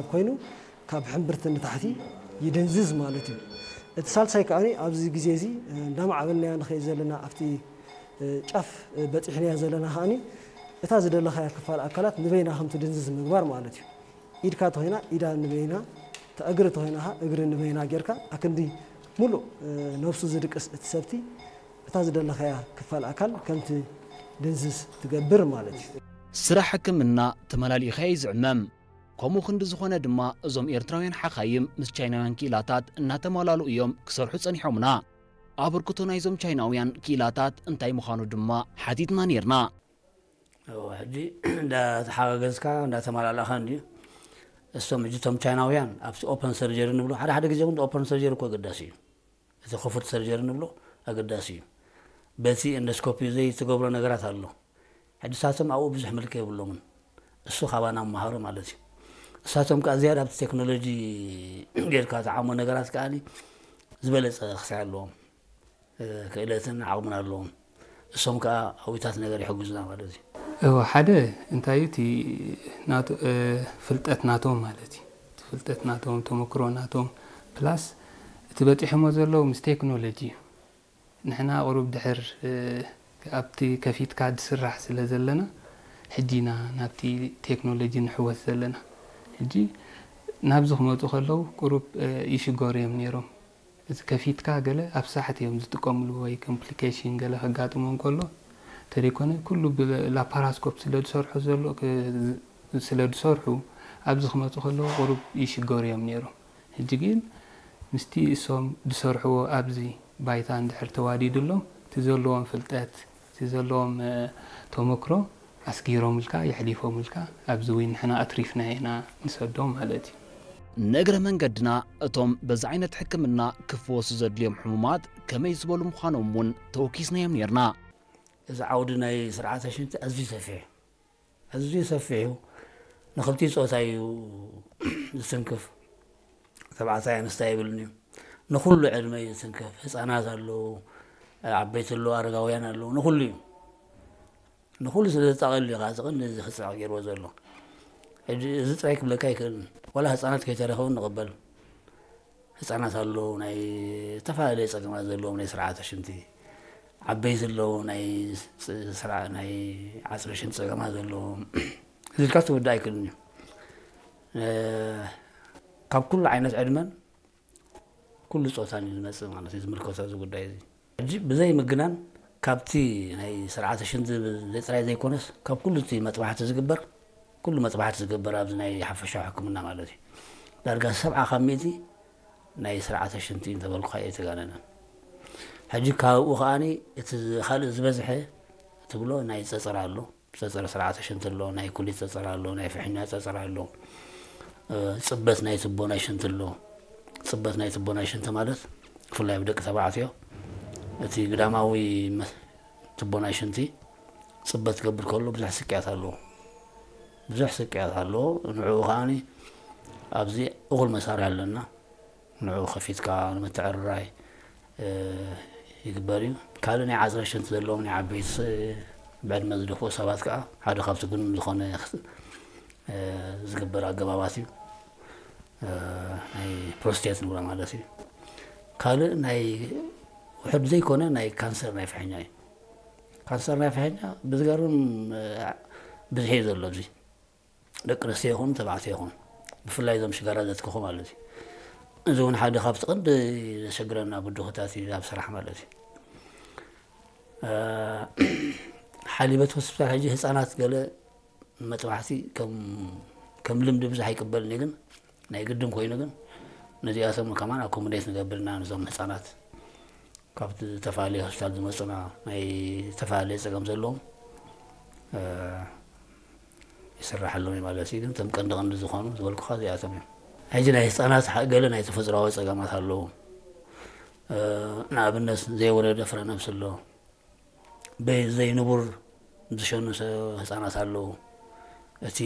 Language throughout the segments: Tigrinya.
ኮይኑ ካብ ሕምብርት ንታሕቲ ይደንዝዝ ማለት እዩ እቲ ሳልሳይ ከዓኒ ኣብዚ ግዜ እዚ እንዳማዕበልናያ ንኸይ ዘለና ኣብቲ ጫፍ በፂሕናያ ዘለና ከዓኒ እታ ዝደለኻያ ክፋል ኣካላት ንበይና ከምቲ ድንዝዝ ምግባር ማለት እዩ ኢድካ ተኾይና ኢዳ ንበይና ተእግሪ ተኾይና እግሪ ንበይና ጌርካ ኣክንዲ ሙሉእ ነፍሱ ዝድቅስ እቲ ሰብቲ እታ ዝደለኻያ ክፋል ኣካል ከምቲ ድንዝዝ ትገብር ማለት እዩ ስራሕ ሕክምና ተመላሊኡ ኸይ ዝዕመም ከምኡ ክንዲ ዝኾነ ድማ እዞም ኤርትራውያን ሓኻይም ምስ ቻይናውያን ኪላታት እናተመላሉ እዮም ክሰርሑ ጸኒሖምና ኣበርክቶ ናይዞም ቻይናውያን ኪላታት እንታይ ምዃኑ ድማ ሓቲትና ነርና ሕጂ እንዳተሓጋገዝካ እንዳተመላላኻ እንዲ እሶም እጅቶም ቻይናውያን ኣብቲ ኦፕን ሰርጀሪ ንብሎ ሓደ ግዜ እውን ኦፕን ሰርጀሪ እኮ ኣገዳሲ እዩ እቲ ክፉት ሰርጀሪ ንብሎ ኣገዳሲ እዩ በቲ ኤንዶስኮፒ ዘይትገብሮ ነገራት ኣሎ ሕጂ ሳቶም ኣብኡ ብዙሕ ምልክ የብሎምን እሱ ካባና መሃሮ ማለት እዩ እሳቶም ከዓ ዝያዳ ኣብቲ ቴክኖሎጂ ጌርካ ዝዓሞ ነገራት ከዓኒ ዝበለፀ ክሳዕ ኣለዎም ክእለትን ዓቕምን ኣለዎም እሶም ከዓ ኣብታት ነገር ይሕግዙና ማለት እዩ ሓደ እንታይ እቲ ፍልጠት ናቶም ማለት እዩ ፍልጠት ናቶም ተመክሮ ናቶም ፕላስ እቲ በፂሖሞ ዘለዉ ምስ ቴክኖሎጂ እዩ ንሕና ቁሩብ ድሕር ኣብቲ ከፊትካ ዝስራሕ ስለ ዘለና ሕጂና ናብቲ ቴክኖሎጂ ንሕወስ ዘለና ሕጂ ናብዚ ክመፁ ከለዉ ቁሩብ ይሽገሩ እዮም ነይሮም እዚ ከፊትካ ገለ ኣብ ሳሕት እዮም ዝጥቀምሉ ወይ ኮምፕሊኬሽን ገለ ከጋጥሞም ከሎ ተሪኮነ ኩሉ ብላፓራስኮፕ ስለ ዝሰርሑ ኣብዚ ክመፁ ከለዉ ቁሩብ ይሽገሩ እዮም ነይሮም ሕጂ ግን ምስቲ እሶም ዝሰርሕዎ ኣብዚ ባይታ እንድሕር ተዋዲድሎም እቲ ዘለዎም ፍልጠት እቲ ዘለዎም ተመክሮ ኣስጊሮምልካ ይሕሊፎምልካ ኣብዚ ወይ ንሕና ኣትሪፍና ኢና ንሰዶም ማለት እዩ ነግረ መንገድና እቶም በዚ ዓይነት ሕክምና ክፍወሱ ዘድልዮም ሕሙማት ከመይ ዝበሉ ምዃኖም እውን ተወኪስናዮም ነርና እዚ ዓውዲ ናይ ስርዓተ ሽንቲ ኣዝዩ ሰፊሑ ንክልቲ ፆታ እዩ ዝስንክፍ ተባዕታይ ኣንስታይ ይብልን እዩ ንኩሉ ዕድመ እዩ ዝስንክፍ ህፃናት ኣለዉ ዓበይቲ ኣለዉ ኣረጋውያን ኣለዉ ንኩሉ እዩ ንኩሉ ስለ ዝጠቕልል ኢኻ ዝቕኒ እዚ ክፅዕ ገይርዎ ዘሎ ሕጂ እዚ ጥራይ ክብለካ ይክእልን ወላ ህፃናት ከይተረኸቡን ንቕበል ህፃናት ኣለዉ ናይ ዝተፈላለዩ ፀገማት ዘለዎም ናይ ስርዓተ ሽንቲ ዓበይቲ ኣለዉ ናይ ዓፅሪ ሽንቲ ፀገማት ዘለዎም እዚ ልካ ትውዳእ ኣይክእልን እዩ ካብ ኩሉ ዓይነት ዕድመን ኩሉ ፆታን እዩ ዝመፅእ ማለት እዩ ዝምልከቶ እዚ ጉዳይ እዚ ሕጂ ብዘይ ምግናን ካብቲ ናይ ስርዓተ ሽንቲ ጥራይ ዘይኮነስ ካብ ኩሉ እቲ መጥባሕቲ ዝግበር ኩሉ መጥባሕቲ ዝግበር ኣብዚ ናይ ሓፈሻዊ ሕክምና ማለት እዩ ዳርጋ 70 ካብ 100 ናይ ስርዓተ ሽንቲ እንተበልኩ ኣይተጋነነን ሕጂ ካብኡ ከዓኒ እቲ ካልእ ዝበዝሐ ትብሎ ናይ ፀፀር ኣሎ ፀፀር ስርዓተ ሽንቲ ኣሎ ናይ ኩሊት ፀፀር ኣሎ ናይ ፍሕኛ ፀፀር ኣሎ ፅበት ናይ ትቦ ናይ ሽንቲ ኣሎ ፅበት ናይ ትቦ ናይ ሽንቲ ማለት ብፍላይ ብደቂ ተባዕትዮ እቲ ግዳማዊ ትቦ ናይ ሽንቲ ፅበት ክገብር ከሎ ብዙሕ ስቅያት ኣለዎ ንዕኡ ከዓኒ ኣብዚ እኹል መሳርሒ ኣለና ንዕኡ ከፊትካ ንምትዕርራይ ይግበር እዩ ካልእ ናይ ዓፅረ ሽንቲ ዘለዎም ናይ ዓበይቲ ብዕድመ ዝደፍኡ ሰባት ከዓ ሓደ ካብቲ ግን ዝኾነ ዝግበር ኣገባባት እዩ ናይ ፕሮስቴት ንብሎ ማለት እዩ ካልእ ናይ ውሕድ ዘይኮነ ናይ ካንሰር ናይ ፍሕኛ እዩ ካንሰር ናይ ፍሕኛ ብዝገርም ብዙሕ እዩ ዘሎ እዚ ደቂ ኣንስትዮ ይኹን ተባዕትዮ ይኹን ብፍላይ እዞም ሽጋራ ዘትክኹ ማለት እዩ እዚ እውን ሓደ ካብቲ ቅንዲ ዘሸግረና ብድኹታት እዩ ኣብ ስራሕ ማለት እዩ ሓሊበት ሆስፒታል ሕጂ ህፃናት ገለ መጥባሕቲ ከም ልምዲ ብዙሕ ኣይቅበልኒ ግን ናይ ግድም ኮይኑ ግን ነዚኣቶም ከማን ኣኮሞዴት ንገብርና ንዞም ህፃናት ካብቲ ተፈላለየ ሆስፒታል ዝመፁና ናይ ተፈላለየ ፀገም ዘለዎም ይስራሓሎም ማለት እዩ ግን እቶም ቀንዲ ዝኾኑ ዝበልኩኻ እዚኣቶም እዮም ሕጂ ናይ ህፃናት ገለ ናይ ተፈጥሮኣዊ ፀገማት ኣለዉ ንኣብነት ዘይወለደ ፍረ ነብሲ ኣሎ ዘይንቡር ዝሸኑ ህፃናት ኣለዉ እቲ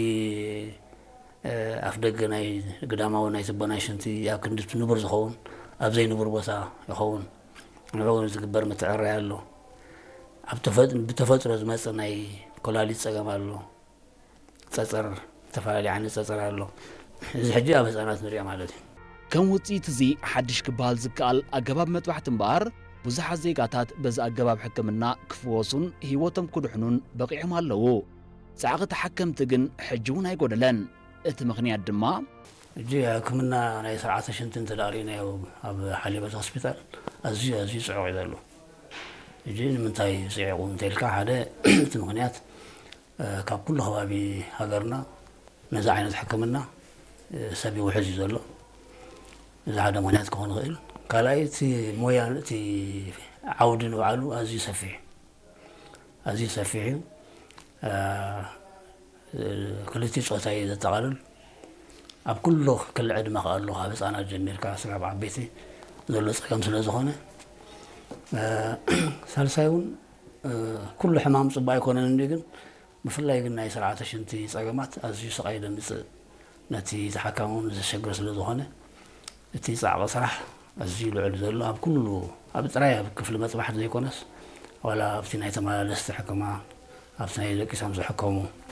ኣፍ ደገ ናይ ግዳማዊ ናይ ትቦ ናይ ሽንቲ ኣብ ክንዲ ንቡር ዝኸውን ኣብ ዘይንቡር ቦታ ይኸውን ንዕኡ ዝግበር ምትዕርራይ ኣሎ ኣብ ብተፈጥሮ ዝመፅእ ናይ ኮላሊት ፀገም ኣሎ ፀፀር ዝተፈላለዩ ዓይነት ፀፀር ኣሎ እዚ ሕጂ ኣብ ህፃናት ንሪኦ ማለት እዩ ከም ውፅኢት እዚ ሓድሽ ክበሃል ዝከኣል ኣገባብ መጥባሕቲ እምበር ብዙሓት ዜጋታት በዚ ኣገባብ ሕክምና ክፍወሱን ህይወቶም ክድሕኑን በቂዖም ኣለዉ ፃዕቒ ተሓከምቲ ግን ሕጂ እውን ኣይጎደለን እቲ ምኽንያት ድማ ሕጂ ሕክምና ናይ ስርዓተ ሽንቲ እንተዳሪእናዮ ኣብ ሓሊበት ሆስፒታል ኣዝዩ ፅዑቕ እዩ ዘሎ ሕጂ ንምንታይ ፅዒቑ እንተኢልካ ሓደ እቲ ምኽንያት ካብ ኩሉ ከባቢ ሃገርና ነዚ ዓይነት ሕክምና ሰብ ይውሕዝ እዩ ዘሎ እዚ ሓደ ምኽንያት ክኾን ይኽእል ካልኣይ እቲ ሞያ እቲ ዓውዲ ንባዕሉ ኣዝዩ ሰፊሕ እዩ ክልቲኡ ፆታ እዩ ዘጠቓልል ኣብ ኩሉ ክሊ ዕድመ ከኣሉ ካብ ህፃናት ጀሚርካ ስጋብ ዓበይቲ ዘሎ ፀገም ስለ ዝኾነ ሳልሳይ እውን ኩሉ ሕማም ፅቡቅ ኣይኮነን እንዲ ግን ብፍላይ ግን ናይ ስርዓተ ሽንቲ ፀገማት ኣዝዩ ስቃይ ደምፅእ ነቲ ተሓካሚ እውን ዘሸግር ስለ ዝኾነ እቲ ፃዕቒ ስራሕ ኣዝዩ ልዑል ዘሎ ኣብ ኩሉ ኣብ ጥራይ ኣብ ክፍሊ መፅባሕቲ ዘይኮነስ ዋላ ኣብቲ ናይ ተመላለስቲ ሕክማ ኣብቲ ናይ ደቂሶም ዝሕከሙ